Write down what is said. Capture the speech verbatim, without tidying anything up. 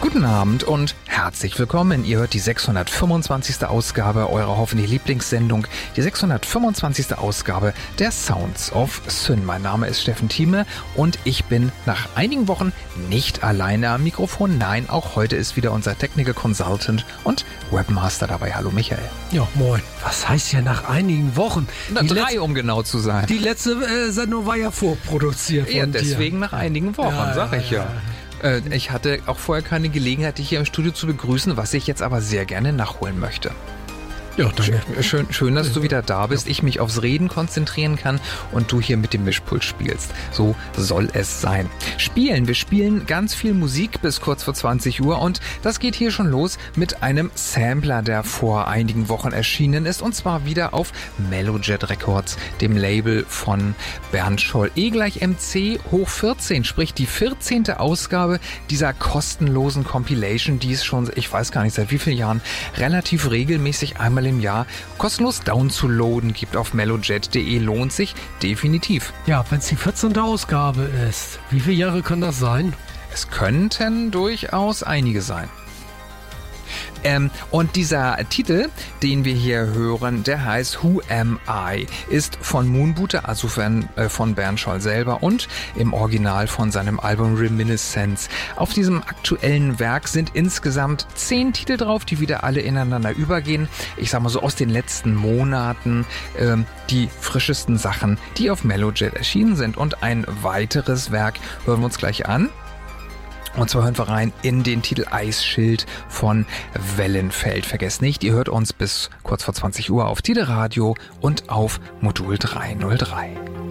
Guten Abend und herzlich willkommen. Ihr hört die sechshundertfünfundzwanzigste Ausgabe eurer hoffentlich Lieblingssendung, die sechshundertfünfundzwanzigste Ausgabe der Sounds of Syn. Mein Name ist Steffen Thieme und ich bin nach einigen Wochen nicht alleine am Mikrofon. Nein, auch heute ist wieder unser Technical Consultant und Webmaster dabei. Hallo Michael. Ja, moin. Was heißt ja nach einigen Wochen? Na, die drei, letzte, um genau zu sein. Die letzte äh, Sendung war ja vorproduziert von Ja, dir. deswegen nach einigen Wochen, Ja, sag ich ja. ja, ja. Ich hatte auch vorher keine Gelegenheit, dich hier im Studio zu begrüßen, was ich jetzt aber sehr gerne nachholen möchte. Ja, danke. Schön, schön, dass du wieder da bist, ich mich aufs Reden konzentrieren kann und du hier mit dem Mischpult spielst. So soll es sein. Spielen. Wir spielen ganz viel Musik bis kurz vor zwanzig Uhr und das geht hier schon los mit einem Sampler, der vor einigen Wochen erschienen ist und zwar wieder auf Melojet Records, dem Label von Bernd Scholl. E gleich M C hoch vierzehn, sprich die vierzehnte Ausgabe dieser kostenlosen Compilation, die es schon, ich weiß gar nicht seit wie vielen Jahren, relativ regelmäßig einmal im Jahr kostenlos downzuladen gibt auf melojet punkt de. Lohnt sich definitiv. Ja, wenn es die vierzehnte Ausgabe ist, wie viele Jahre können das sein? Es könnten durchaus einige sein. Ähm, und dieser Titel, den wir hier hören, der heißt Who Am I, ist von Moonbooter, also von, äh, von Bernd Scholl selber und im Original von seinem Album Reminiscence. Auf diesem aktuellen Werk sind insgesamt zehn Titel drauf, die wieder alle ineinander übergehen. Ich sag mal so aus den letzten Monaten ähm, die frischesten Sachen, die auf Melojet erschienen sind. Und ein weiteres Werk hören wir uns gleich an. Und zwar hören wir rein in den Titel Eisschild von Wellenfeld. Vergesst nicht, ihr hört uns bis kurz vor zwanzig Uhr auf Tide Radio und auf Modul dreihundertdrei.